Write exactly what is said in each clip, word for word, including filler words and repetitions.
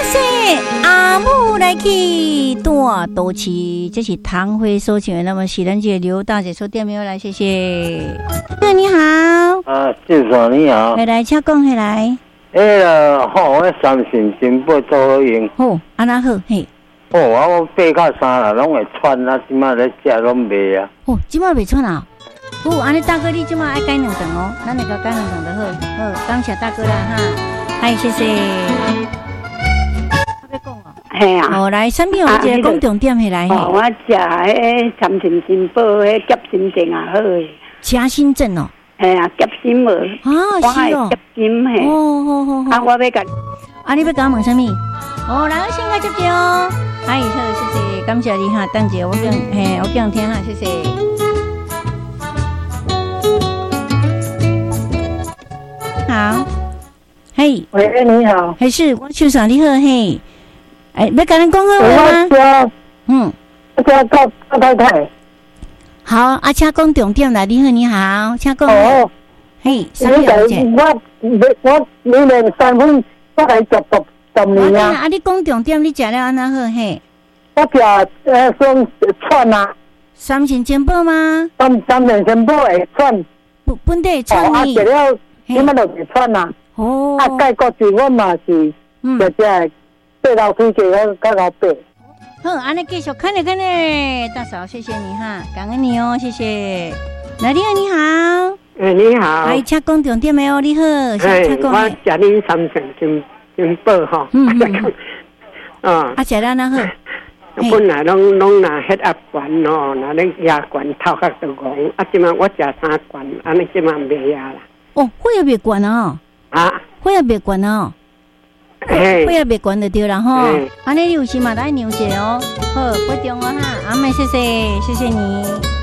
说阿母来去大都市，这是唐辉所唱的。那么喜人姐刘大姐说电没有来，谢谢。那你好， 啊，先生你好， 回来请讲回来。 哎呀，好，我三线金宝做好用。 好，安那好嘿。 哦，我八到三啦，拢会喘啊，即马咧食拢袂啊。 哦，即马袂喘啊。哦，安尼大哥，你即马爱改两顿哦，咱来个改两顿就好。好，感谢大哥啦哈。嗨，谢谢。要讲哦。系啊。哦，来，产品我一个讲重点起来。 哦，我食迄三全金宝迄夹心症也好诶。 夹心症哦。 系啊，夹心无。 啊，是哦。 夹心嘿。哦，好好好。啊，我要甲。 啊，你要甲我问啥物？哦，来，先来接接哦。嗨，好，谢谢，感谢你哈，等者我讲，嘿，我讲听哈，谢谢。好，嘿， 喂，你好， 还是我秀嫂你好嘿，哎，要跟人讲好话吗？嗯， 我叫高高太太。 好，啊，请讲重点啦，你好，你好，请讲。哦，嘿，三小姐， 我我每年三分，我来十十十年啊。 啊，你讲重点，你食了安那好嘿？ 我食呃算串啊。 三全金宝吗？ 三三全金宝会串。 本本地串呢？ 啊，食了。你们就会串啊！哦，啊，盖国字我嘛是，嗯，只只八楼推荐我到老八。 好，安尼继续看咧看咧，大嫂，谢谢你哈，感恩你哦，谢谢。来，你好，你好， 哎，你好， 来，请讲重点没有？你好， 请讲。我食你三全金金宝哈，嗯嗯，啊， 啊，食了那好。 本来拢拢拿迄啊罐哦，拿咧牙罐头壳都讲，啊，即马我食三罐，安尼即马袂牙啦。 哦，血也别管哦，啊，血也别管哦，血也别管就对了哈。安尼你有时嘛来牛姐哦，好，不中哦哈，阿妹谢谢，谢谢你。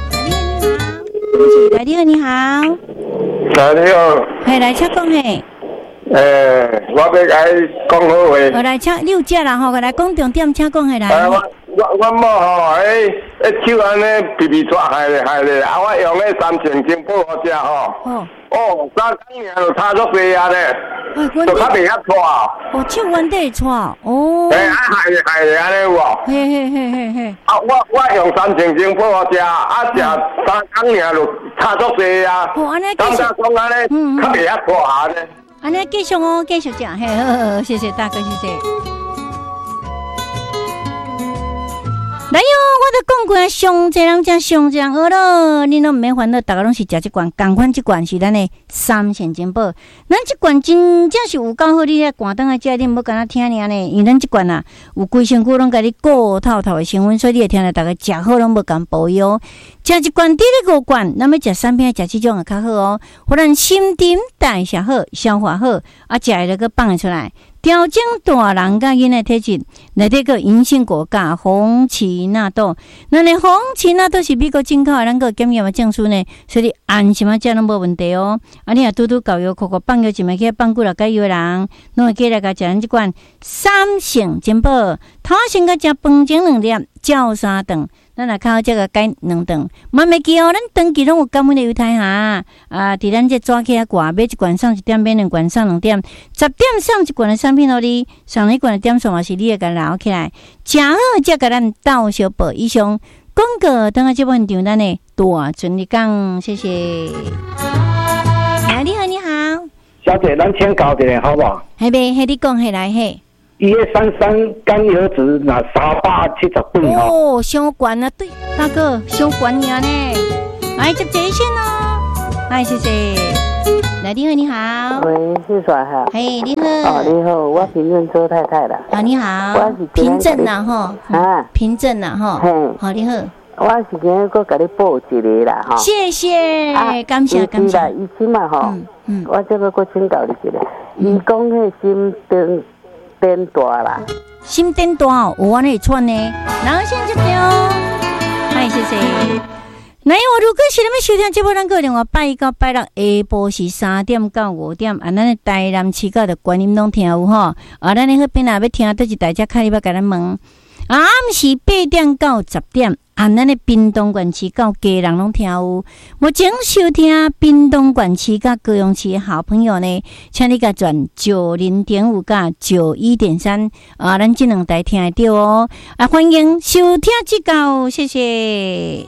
来你好，你好， 来你好， 嘿，来请讲嘿。 诶，我要来讲好话。 我来请六只啦吼，我来讲重点，请讲嘿来。 我我我某吼，诶诶手安尼皮皮抓害咧害咧，啊我用迄三全金宝好食吼。哦。哦，三工尔就差足济啊咧，就较袂遐拖。 哦，手原底拖哦。 诶，啊害咧害咧安尼有无？ 嘿嘿嘿嘿嘿。 啊，我我用三全金宝好食，啊食三工尔就差足济啊。 哦，安尼继续。讲安尼，较袂遐拖下咧。 安尼继续哦，继续食，嘿，好好，谢谢大哥，谢谢。来哟，我都讲过啊，上济人食上济人学咯，你拢毋免烦恼，大家拢是食即罐，共款即罐是咱的三全金宝。咱即罐真正是有够好，你咧寒顿啊食，你毋好干那听尔呢，因为咱即罐啊有规身躯拢甲你顾透透的成分，所以你会听到大家食好拢无共保养。食一罐滴咧五罐，咱要食三片，食即种会较好哦，互咱新陈代谢好，消化好，啊食会了个放会出来。调整大人甲囡仔体质，内底个银杏果苷、红荠纳豆，咱的红荠纳豆是美国进口的，咱个检验的证书呢，所以你安心啊，食拢无问题哦。啊，你若拄拄搞药，口口放药，就咪去放久了，解药的人，拢会记来甲食咱即款三成金宝，头先甲食饭前两粒，照三顿。咱若较好食个改两顿，莫袂记哦。咱长期拢有感恩的犹太哈啊！伫咱这纸起啊挂，买一罐送一点，买两罐送两点，十点送一罐的产品互你，送一罐的点数嘛是你会甲留起来，食好才甲咱斗小报。以上广告等下这部分场咱的大顺利讲，谢谢。啊，你好，你好， 小姐，咱请教一下好不好？ 系呗，系你讲，系来嘿。 伊个三三甘油脂那三百七十八哦，伤悬啊！对，大哥，伤悬呀呢。来接这一线哦，哎，谢谢。来，你好，你好。 喂，是帅哈。 嘿，你好。 哦，你好，我平镇周太太啦。 啊，你好。我是平镇呐吼。啊。平镇呐吼。嘿。好，你好。 我是今日搁甲你报一个啦吼。 谢谢，感谢感谢。 伊即嘛吼，嗯嗯，我这个搁请教你一个，伊讲迄心灯。电大啦， 心电大哦，有安尼串呢，然后先接着哦，嗨，谢谢。那我如果是咱们收听节目，咱个电话拜一到拜六下晡是三点到五点，啊，咱的台南市角的观音拢听有吼，啊，咱的迄边若要听倒一台只开，你要甲咱问。 暗时八点到十点，按咱的屏东县市到家人拢听有。目前收听屏东县市甲高雄市的好朋友呢，请你甲转九零点五甲九一点三啊，咱这两台听得到哦。啊，欢迎收听指教，谢谢。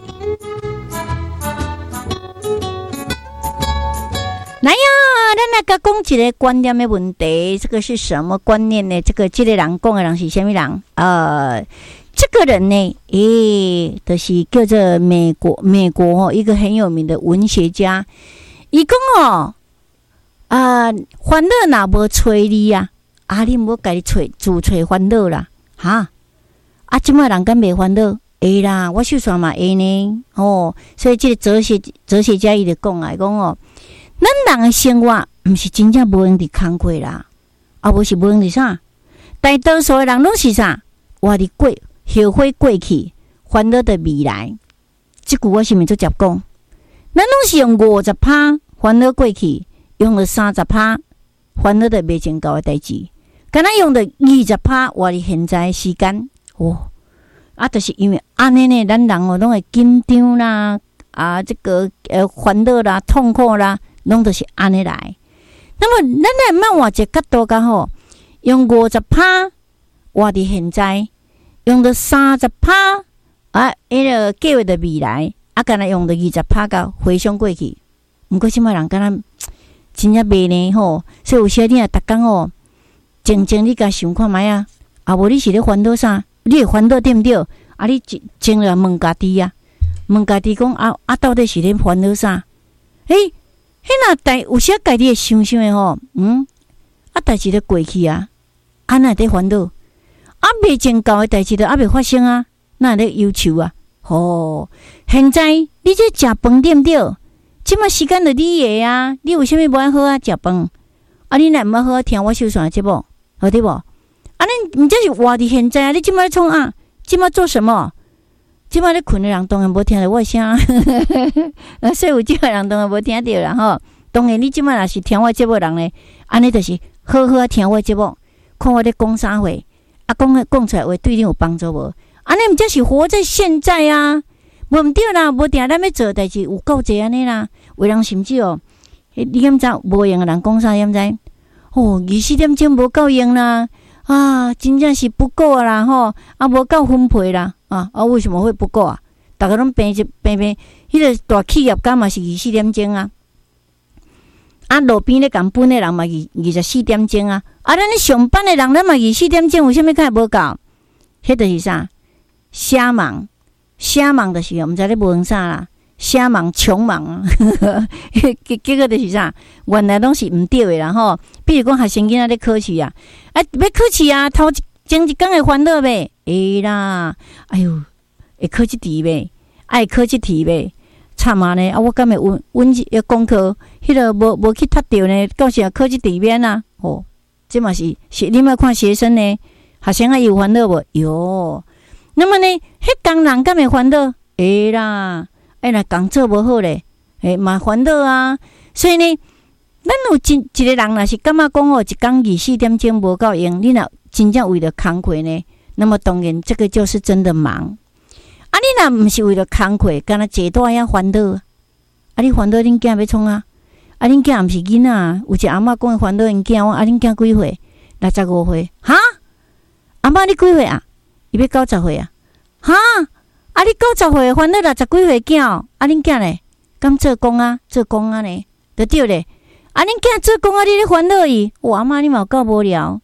来呀，咱来甲讲一个观念的问题，这个是什么观念呢？这个这个人讲的人是什么人？呃，这个人呢，诶，就是叫做美国美国哦，一个很有名的文学家。伊讲哦，啊，烦恼若无找你啊，啊，你无家己找自找烦恼啦，哈！啊，即摆人敢袂烦恼？会啦，我手算嘛会呢，哦，所以这个哲学哲学家伊就讲啊，讲哦。咱人的生活毋是真正无用伫工课啦，啊，无是无用伫啥？大多数的人拢是啥？活伫过后悔过去，烦恼的未来。即句我是毋是做接讲？咱拢是用五十趴烦恼过去，用了三十趴烦恼的未成功的代志，敢若用了二十趴活伫现在的时间。哦，啊，就是因为安尼呢，咱人哦拢会紧张啦，啊，这个呃烦恼啦、痛苦啦。拢都是安尼来，那么咱来慢换一个角度讲吼，用五十趴活伫现在，用到三十趴啊，迄个计划的未来，啊，敢若用到二十趴到回想过去。毋过即摆人敢若真正袂呢吼，所以有时你啊，逐工吼，静静你甲想看觅啊，啊无你是咧烦恼啥？你会烦恼对毋对？啊，你静来问家己啊，问家己讲啊啊，到底是咧烦恼啥？诶。迄若代有时家己会想想诶吼，嗯，啊，代志都过去啊，啊，哪会得烦恼？啊，未成功诶代志都还未发生啊，哪会得忧愁啊？吼，现在你这食饭对毋对？即马时间就你诶啊，你为虾米无爱好啊食饭？啊，你若毋爱好听我手算节目，好对无？啊，恁毋则是活伫现在啊？你即马咧创啊？即马做什么？即摆咧困的人当然无听到我声，啊，所以有即摆人当然无听到啦吼。当然，你即摆若是听我节目人咧，安尼就是好好听我节目，看我咧讲啥话，啊，讲讲出来话对你有帮助无？安尼毋则是活在现在啊，无毋对啦，无定咱要做代志有够济安尼啦。有人甚至哦，你敢知无用的人讲啥？敢知？哦，二四点钟无够用啦，啊，真正是不够啦吼，啊，无够分配啦。啊啊！为什么会不够啊？大家拢平一平平，迄个大企业家嘛是二四点钟啊，啊路边咧共本的人嘛二二十四点钟啊，啊咱咧上班的人咱嘛二四点钟，为虾米较无够？迄就是啥？瞎忙，瞎忙就是毋知咧无用啥啦，瞎忙穷忙啊，结结果就是啥？原来拢是毋对的啦吼。比如讲学生囡仔咧考试啊，啊要考试啊，头前一工会烦恼呗。会啦，哎呦，会考即题呗，爱考即题呗，惨啊呢！啊，我敢会温温个功课，迄个无无去读着呢，到时啊考即题免啊，哦，这嘛是是你莫看学生呢，学生啊有烦恼无？有，那么呢，迄工人敢会烦恼？会啦，哎若工做无好咧，诶嘛烦恼啊，所以呢，咱有真一个人若是感觉讲哦，一工二四点钟无够用，你若真正为了工课呢？那么当然，这个就是真的忙。啊，你若毋是为了工课，干那坐大遐烦恼，啊，你烦恼恁囝要创啊？啊，恁囝毋是囡仔，有一个阿嬷讲烦恼因囝，我啊，恁囝几岁？六十五岁，哈？阿嬷你几岁啊？伊要九十岁啊？哈？啊，你九十岁烦恼六十几岁囝，啊，恁囝咧？敢做工啊？做工啊呢？就对咧。啊，恁囝做工啊，你咧烦恼伊？我阿嬷你嘛有够无聊，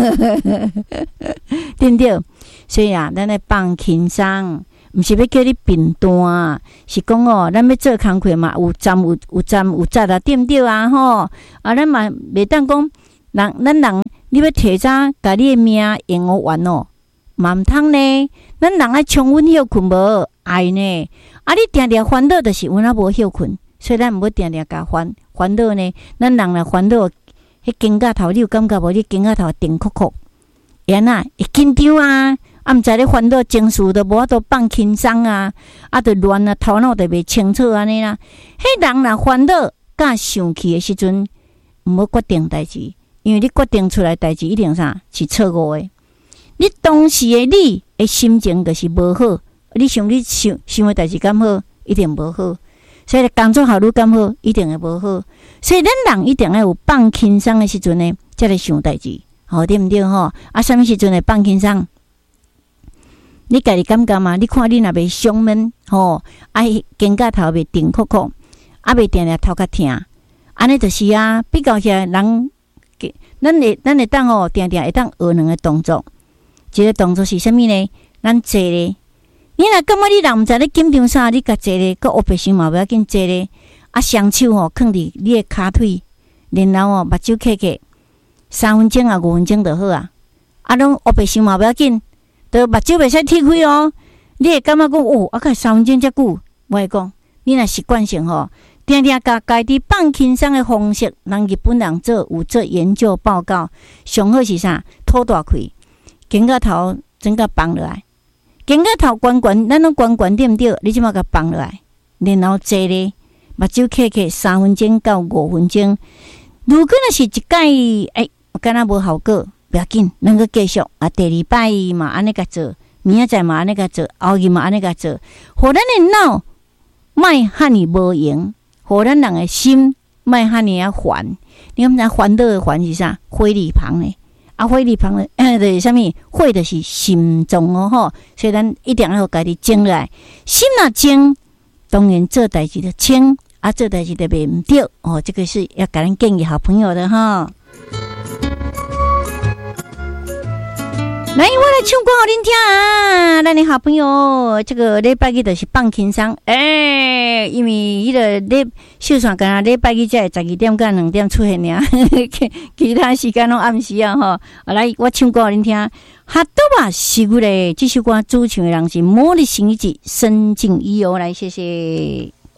对毋对？所以啊，咱来放轻松，毋是要叫你变单，是讲哦，咱要做工课嘛，有站有有站有责啊，对毋对啊？吼，啊，咱嘛袂当讲人，咱人你要提早甲你的命用好完哦，嘛毋通呢。咱人爱充分休困无爱呢，啊，你定定烦恼，就是阮啊无休困。所以咱毋要定定甲烦烦恼呢，咱人若烦恼，迄肩胛头你有感觉无？你肩胛头顶哭哭，然啊会紧张啊，啊毋知咧烦恼情绪都无法度放轻松啊，啊着乱啊，头脑就袂清楚安尼啦。迄人若烦恼甲生气的时阵，毋好决定代志，因为你决定出来代志一定啥是错误的。你当时的你诶心情就是无好。你想你想想诶代志敢好，一定无好。所以工作效率敢好，一定会无好。所以咱人一定要有放轻松诶时阵呢，才来想代志，吼对毋对吼？啊，啥物时阵会放轻松？你家己感觉嘛？你看你若袂伤闷，吼，啊，肩胛头袂定酷酷，啊，袂定定头壳疼，安尼就是啊，比较起来人，咱会咱会当吼，定定会当学两个动作。一个动作是啥物呢？咱坐咧。你若感觉你若毋知咧紧张啥，你甲坐咧，佮乌白想嘛不要紧坐咧。啊，双手吼放伫你诶骹腿，然后哦，目睭闭闭，三分钟啊，五分钟就好啊。啊，拢乌白想嘛不要紧，都目睭袂使踢开哦。你会感觉讲哦，啊，个三分钟遮久，我会讲，你若习惯性吼，定定甲家己放轻松诶方式，人日本人做有做研究报告，上好是啥？吐大气，肩胛头整个放落来。肩胛头悬悬，咱拢悬悬对毋对？你即马甲放落来，然后坐咧，目睭闭闭三分钟到五分钟。如果若是一摆，哎，敢若无效果，不要紧，咱个继续啊。第二摆嘛，安尼甲做，明仔载嘛安尼甲做，后日嘛安尼甲做，互咱的脑莫遐尼无闲，互咱人的心莫遐尼啊烦。你敢知烦恼的烦是啥？火字旁呢？啊，火字旁的，呃，就是啥物？火就是心脏哦，吼，所以咱一定要家己静落来，心若静，当然做代志就轻，啊，做代志就袂毋对哦。这个是要给咱建议好朋友的哈。来，我来唱歌给恁听啊！咱的好朋友，这个礼拜日就是放轻松，哎、欸，因为迄个礼秀传干啊，礼拜日才会十二点到两点出现尔，其他时间拢暗时啊吼。来，我唱歌给恁听，哈多吧，是古嘞，这首歌主唱的人是魔力新一季申静怡哦，来，谢谢。